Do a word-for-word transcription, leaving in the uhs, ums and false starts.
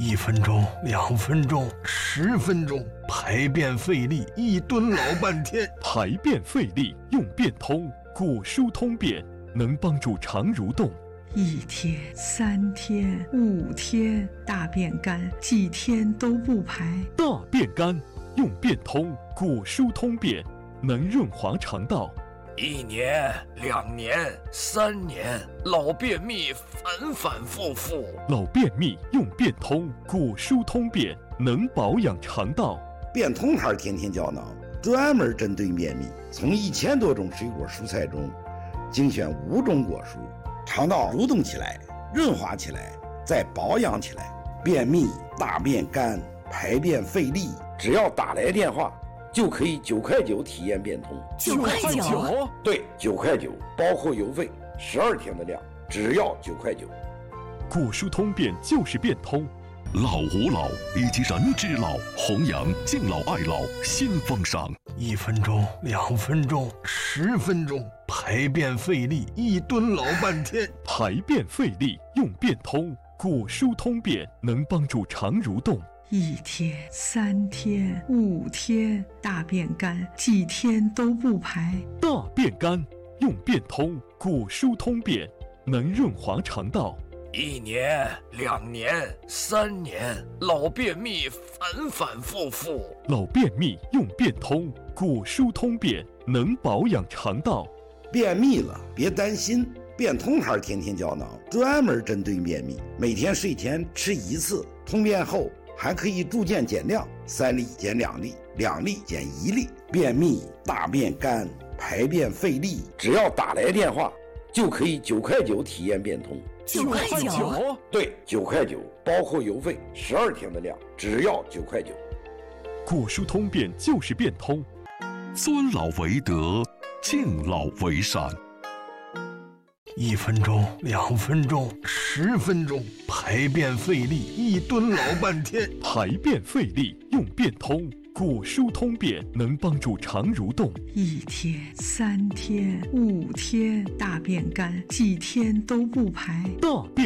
一分钟、两分钟、十分钟，排便费力，一蹲老半天。 排便费力用便通，果蔬通便能帮助肠蠕动。 一天、三天、五天，大便干，几天都不排。 大便干用便通，果蔬通便能润滑肠道。 一年、两年、三年，老便秘反反复复。 老便秘用便通，果蔬通便能保养肠道。 便通牌天天胶囊专门针对便秘，从一千多种水果蔬菜中精选五种果蔬，肠道蠕动起来，润滑起来，再保养起来。便秘、大便干、排便费力，只要打来电话就可以九块九体验便通。 九块九？ 对，九块九，包括邮费，十二天的量，只要九块九。 果蔬通便就是便通。 老吾老以及人之老，弘扬敬老爱老新风尚。 一分钟、两分钟、十分钟，排便费力，一蹲老半天。 排便费力用便通，果蔬通便能帮助肠蠕动。 一天、三天、五天，大便干，几天都不排。 大便干用便通，果蔬通便能润滑肠道。 一年、两年、三年，老便秘反反复复。 老便秘用便通，果蔬通便能保养肠道。 便秘了别担心，便通牌天天胶囊专门针对便秘，每天睡前吃一次，通便后还可以逐渐减量，三粒减两粒，两粒减一粒。便秘、大便干、排便费力，只要打来电话就可以九块九体验便通。 九块九？ 对，九块九，包括邮费，十二天的量，只要九块九。 果蔬通便就是便通。 尊老为德，敬老为善。 一分钟、两分钟、十分钟，排便费力，一蹲老半天。 排便费力用便通，果蔬通便能帮助肠蠕动。 一天、三天、五天，大便干，几天都不排。 大便